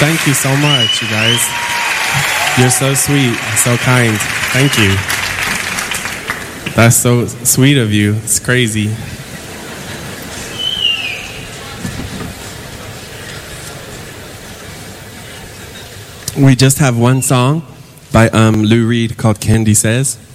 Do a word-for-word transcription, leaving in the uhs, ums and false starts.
Thank you so much, you guys. You're so sweet, so kind. Thank you. That's so sweet of you. It's crazy. We just have one song by um, Lou Reed called Candy Says.